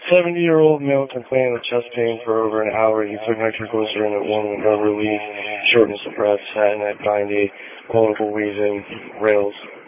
70-year-old male complaining of chest pain for over an hour. He took nitroglycerin at 1 with no relief, shortness of breath, sat in at 90, multiple wheezing, rails.